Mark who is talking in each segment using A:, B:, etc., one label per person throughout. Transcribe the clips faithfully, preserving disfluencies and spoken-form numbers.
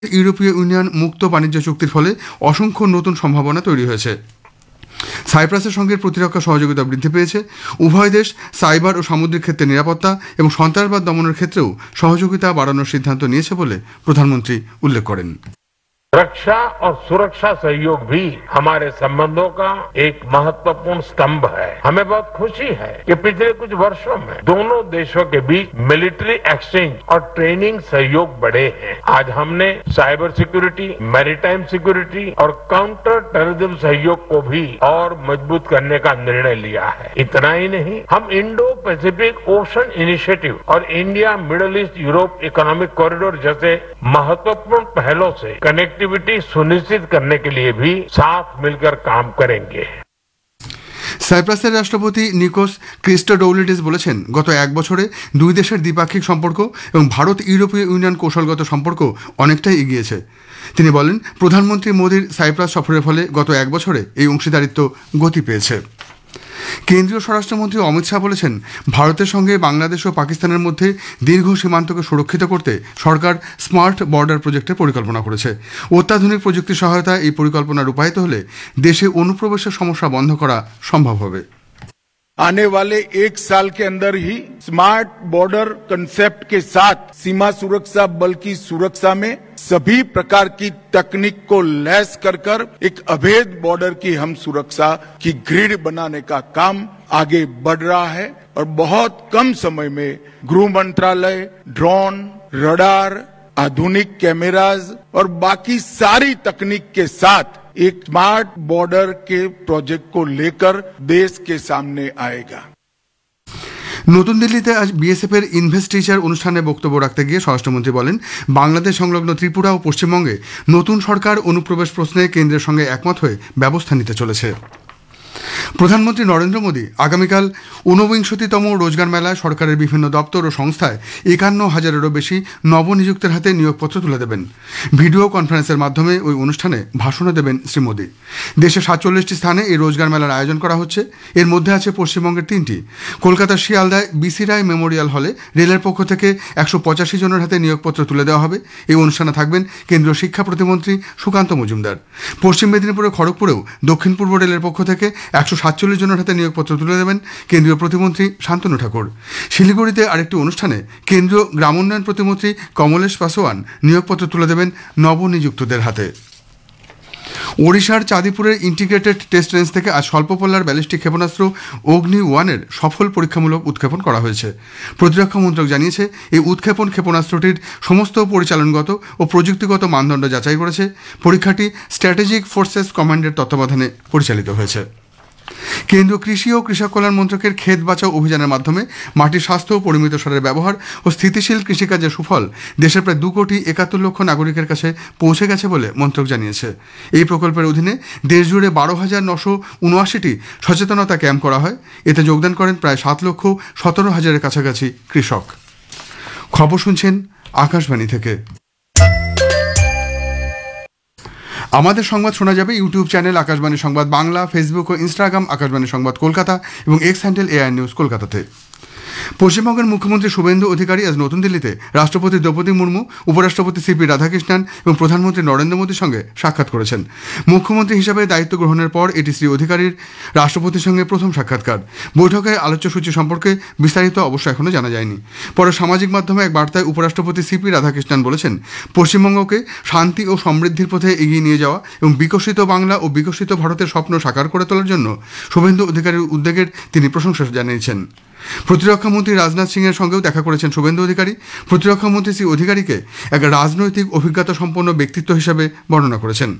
A: ইউরোপীয় ইউনিয়ন মুক্ত বাণিজ্য চুক্তির ফলে অসংখ্য নতুন সম্ভাবনা তৈরি হয়েছে। সাইপ্রাসের সঙ্গে প্রতিরক্ষা সহযোগিতা বৃদ্ধি পেয়েছে। উভয় দেশ সাইবার ও সামুদ্রিক ক্ষেত্রে নিরাপত্তা এবং সন্ত্রাসবাদ দমনের ক্ষেত্রেও সহযোগিতা বাড়ানোর সিদ্ধান্ত নিয়েছে বলে প্রধানমন্ত্রী উল্লেখ করেন।
B: रक्षा और सुरक्षा सहयोग भी हमारे संबंधों का एक महत्वपूर्ण स्तंभ है। हमें बहुत खुशी है कि पिछले कुछ वर्षों में दोनों देशों के बीच मिलिट्री एक्सचेंज और ट्रेनिंग सहयोग बढ़े हैं। आज हमने साइबर सिक्योरिटी, मैरीटाइम सिक्योरिटी और काउंटर टेररिज्म सहयोग को भी और मजबूत करने का निर्णय लिया है। इतना ही नहीं, हम इंडो पैसिफिक ओशन इनिशिएटिव और India middle east Europe economic corridor जैसे महत्वपूर्ण पहलों से कनेक्ट एक्टिविटी सुनिश्चित करने के लिए भी साथ मिलकर काम करेंगे।
A: সাইপ্রাসের রাষ্ট্রপতি নিকোস ক্রিস্টোডৌলিডিস বলেছেন, গত এক বছরে দুই দেশের দ্বিপাক্ষিক সম্পর্ক এবং ভারত ইউরোপীয় ইউনিয়ন কৌশলগত সম্পর্ক অনেকটাই এগিয়েছে। তিনি বলেন, প্রধানমন্ত্রী মোদীর সাইপ্রাস সফরের ফলে গত এক বছরে এই অংশীদারিত্ব গতি পেয়েছে। কেন্দ্রীয় স্বরাষ্ট্রমন্ত্রী অমিত শাহ বলেছেন, ভারতের সঙ্গে বাংলাদেশ ও পাকিস্তানের মধ্যে দীর্ঘ সীমান্তকে সুরক্ষিত করতে সরকার স্মার্ট বর্ডার প্রজেক্টের পরিকল্পনা করেছে। অত্যাধুনিক প্রযুক্তির সহায়তায় এই পরিকল্পনা রূপায়িত হলে দেশে অনুপ্রবেশের সমস্যা বন্ধ করা সম্ভব হবে।
C: आने वाले एक साल के अंदर ही स्मार्ट बॉर्डर कंसेप्ट के साथ सीमा सुरक्षा बल की सुरक्षा में सभी प्रकार की तकनीक को लैस कर कर एक अभेद बॉर्डर की हम सुरक्षा की ग्रिड बनाने का काम आगे बढ़ रहा है और बहुत कम समय में गृह मंत्रालय ड्रोन, रडार, आधुनिक कैमराज और बाकी सारी तकनीक के साथ एक स्मार्ट बॉर्डर के प्रोजेक्ट को लेकर देश के सामने आएगा।
A: নতুন দিল্লিতে আজ বিএসএফ এর ইনভেস্টিচার অনুষ্ঠানে বক্তব্য রাখতে গিয়ে স্বরাষ্ট্রমন্ত্রী বলেন, বাংলাদেশ সংলগ্ন ত্রিপুরা ও পশ্চিমবঙ্গে নতুন সরকার অনুপ্রবেশ প্রশ্নে কেন্দ্রের সঙ্গে একমত হয়ে ব্যবস্থা নিতে চলেছে। প্রধানমন্ত্রী নরেন্দ্র মোদী আগামীকাল ঊনবিংশতিতম রোজগার মেলায় সরকারের বিভিন্ন দপ্তর ও সংস্থায় একান্ন হাজারেরও বেশি নবনিযুক্তের হাতে নিয়োগপত্র তুলে দেবেন। ভিডিও কনফারেন্সের মাধ্যমে ওই অনুষ্ঠানে ভাষণও দেবেন শ্রী মোদী। দেশে সাতচল্লিশটি স্থানে এই রোজগার মেলার আয়োজন করা হচ্ছে। এর মধ্যে আছে পশ্চিমবঙ্গের তিনটি। কলকাতার শিয়ালদায় বিসি রায় মেমোরিয়াল হলে রেলের পক্ষ থেকে একশো পঁচাশি জনের হাতে নিয়োগপত্র তুলে দেওয়া হবে। এই অনুষ্ঠানে থাকবেন কেন্দ্রীয় শিক্ষা প্রতিমন্ত্রী সুকান্ত মজুমদার। পশ্চিম মেদিনীপুরের খড়গপুরেও দক্ষিণ পূর্ব রেলের পক্ষ থেকে একশো সাতচল্লিশ জনের হাতে নিয়োগপত্র তুলে দেবেন কেন্দ্রীয় প্রতিমন্ত্রী শান্তনু ঠাকুর। শিলিগুড়িতে আরেকটি অনুষ্ঠানে কেন্দ্রীয় গ্রামোন্নয়ন প্রতিমন্ত্রী কমলেশ পাসোয়ান নিয়োগপত্র তুলে দেবেন নবনিযুক্তদের হাতে। ওড়িশার চাঁদিপুরের ইন্টিগ্রেটেড টেস্ট রেঞ্জ থেকে আজ স্বল্পপল্লার ব্যালিস্টিক ক্ষেপণাস্ত্র অগ্নি ওয়ানের সফল পরীক্ষামূলক উৎক্ষেপণ করা হয়েছে। প্রতিরক্ষা মন্ত্রক জানিয়েছে, এই উৎক্ষেপণ ক্ষেপণাস্ত্রটির সমস্ত পরিচালনগত ও প্রযুক্তিগত মানদণ্ড যাচাই করেছে। পরীক্ষাটি স্ট্র্যাটেজিক ফোর্সেস কমান্ডের তত্ত্বাবধানে পরিচালিত হয়েছে। কেন্দ্রীয় কৃষি ও কৃষক কল্যাণ মন্ত্রকের ক্ষেত বাঁচাও অভিযানের মাধ্যমে মাটির স্বাস্থ্য ও পরিমিত সারের ব্যবহার ও স্থিতিশীল কৃষিকাজের সুফল দেশের প্রায় দু কোটি একাত্তর লক্ষ নাগরিকের কাছে পৌঁছে গেছে বলে মন্ত্রক জানিয়েছে। এই প্রকল্পের অধীনে দেশজুড়ে বারো হাজার নশো উনআশিটি সচেতনতা ক্যাম্প করা হয়। এতে যোগদান করেন প্রায় সাত লক্ষ সতেরো হাজারের কাছাকাছি কৃষক। খবর শুনছেন আকাশবাণী থেকে। আমাদের সংবাদ শোনা যাবে ইউটিউব চ্যানেল আকাশবাণী সংবাদ বাংলা, ফেসবুক ও ইনস্টাগ্রাম আকাশবাণী সংবাদ কলকাতা এবং এক্স হ্যান্ডেল এআই নিউজ কলকাতাতে। পশ্চিমবঙ্গের মুখ্যমন্ত্রী শুভেন্দু অধিকারী আজ নতুন দিল্লিতে রাষ্ট্রপতি দ্রৌপদী মুর্মু, উপরাষ্ট্রপতি সিপি রাধাকৃষ্ণন এবং প্রধানমন্ত্রী নরেন্দ্র মোদীর সঙ্গে সাক্ষাৎ করেছেন। মুখ্যমন্ত্রী হিসাবে দায়িত্ব গ্রহণের পর এটি শ্রী অধিকারীর রাষ্ট্রপতির সঙ্গে প্রথম সাক্ষাৎকার। বৈঠকে আলোচ্যসূচি সম্পর্কে বিস্তারিত অবশ্য এখনও জানা যায়নি। পরে সামাজিক মাধ্যমে এক বার্তায় উপরাষ্ট্রপতি সিপি রাধাকৃষ্ণন বলেছেন, পশ্চিমবঙ্গকে শান্তি ও সমৃদ্ধির পথে এগিয়ে নিয়ে যাওয়া এবং বিকশিত বাংলা ও বিকশিত ভারতের স্বপ্ন সাকার করে তোলার জন্য শুভেন্দু অধিকারীর উদ্যোগের তিনি প্রশংসা জানিয়েছেন। প্রতিরক্ষামন্ত্রী রাজনাথ সিং এর সঙ্গেও দেখা করেছেন শুভেন্দু অধিকারী। প্রতিরক্ষামন্ত্রী শ্রী অধিকারীকে এক রাজনৈতিক অভিজ্ঞতা সম্পন্ন ব্যক্তিত্ব হিসেবে বর্ণনা করেছেন।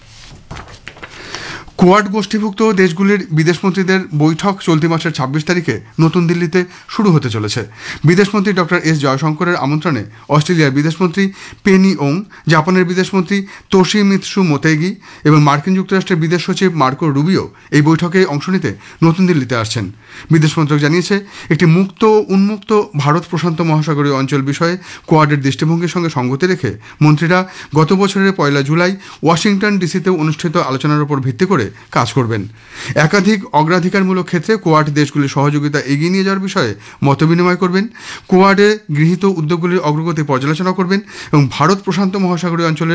A: কোয়াড গোষ্ঠীভুক্ত দেশগুলির বিদেশমন্ত্রীদের বৈঠক চলতি মাসের ছাব্বিশ তারিখে নতুন দিল্লিতে শুরু হতে চলেছে। বিদেশমন্ত্রী ডক্টর এস জয়শঙ্করের আমন্ত্রণে অস্ট্রেলিয়ার বিদেশমন্ত্রী পেনি ওং, জাপানের বিদেশমন্ত্রী তোশিমিৎসু মোতেগি এবং মার্কিন যুক্তরাষ্ট্রের বিদেশ সচিব মার্কো রুবিও এই বৈঠকে অংশ নিতে নতুন দিল্লিতে আসছেন। বিদেশ মন্ত্রক জানিয়েছে, একটি মুক্ত ও উন্মুক্ত ভারত প্রশান্ত মহাসাগরীয় অঞ্চল বিষয়ে কোয়াডের দৃষ্টিভঙ্গির সঙ্গে সঙ্গতি রেখে মন্ত্রীরা গত বছরের পয়লা জুলাই ওয়াশিংটন ডিসিতে অনুষ্ঠিত আলোচনার উপর ভিত্তি করে কাজ করবেন। একাধিক অগ্রাধিকারমূলক ক্ষেত্রে কোয়াড দেশগুলির সহযোগিতা এগিয়ে নিয়ে যাওয়ার বিষয়ে মতবিনিময় করবেন। কোয়াডে গৃহীত উদ্যোগগুলির অগ্রগতি পর্যালোচনা করবেন এবং ভারত প্রশান্ত মহাসাগরীয় অঞ্চলের